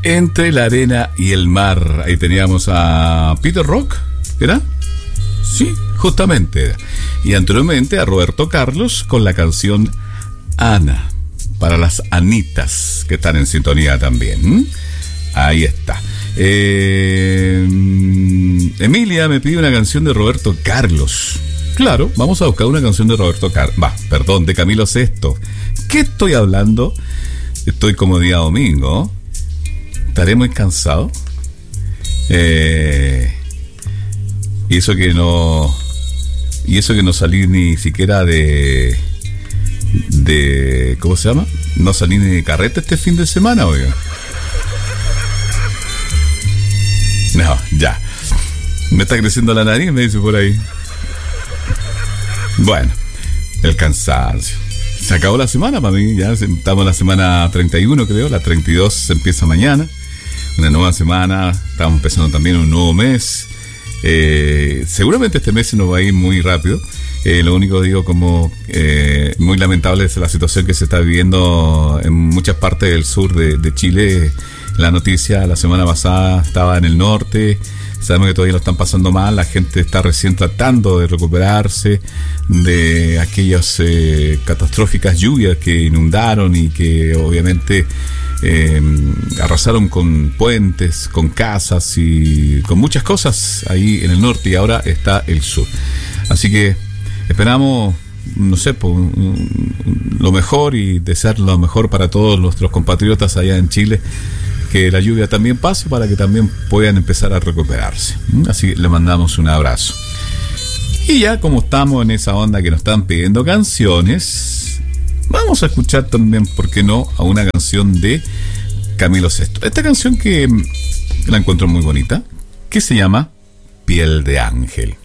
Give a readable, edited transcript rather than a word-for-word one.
Entre la arena y el mar. Ahí teníamos a Peter Rock, ¿era? Sí, justamente. Y anteriormente a Roberto Carlos con la canción Ana, para las Anitas que están en sintonía también. Ahí está. Emilia me pide una canción de Roberto Carlos. Claro, vamos a buscar una canción de Roberto Carlos. De Camilo Sesto. ¿Qué estoy hablando? Estoy como día domingo. Estaré muy cansado. Y eso que no salí ni siquiera de ¿cómo se llama? No salí ni de carrete este fin de semana, oiga. No, ya. Me está creciendo la nariz, me dice por ahí. Bueno, el cansancio. Se acabó la semana para mí, ya estamos en la semana 31, creo, la 32 se empieza mañana. Una nueva semana, estamos empezando también un nuevo mes. Seguramente este mes se nos va a ir muy rápido. Lo único que digo, como muy lamentable es la situación que se está viviendo en muchas partes del sur de Chile. La noticia la semana pasada estaba en el norte. Sabemos que todavía lo están pasando mal. La gente está recién tratando de recuperarse de aquellas catastróficas lluvias que inundaron y que obviamente arrasaron con puentes, con casas y con muchas cosas ahí en el norte, y ahora está el sur. Así que esperamos, no sé, lo mejor y desear lo mejor para todos nuestros compatriotas allá en Chile, que la lluvia también pase para que también puedan empezar a recuperarse. Así que le mandamos un abrazo. Y ya como estamos en esa onda que nos están pidiendo canciones, vamos a escuchar también, ¿por qué no?, a una canción de Camilo Sesto. Esta canción que la encuentro muy bonita, que se llama Piel de Ángel.